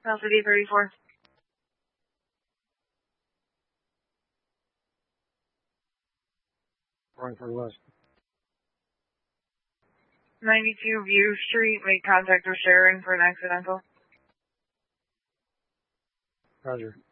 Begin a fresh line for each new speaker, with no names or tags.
Alpha D34.
Going for West.
92 View Street, make contact with Sharon for an accidental.
Roger.